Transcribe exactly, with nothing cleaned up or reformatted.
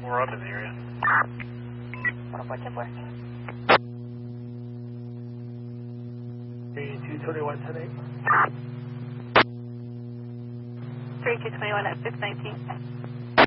four up in the area. one oh four, ten four. three two two one, ten eight. three two two one at six nineteen.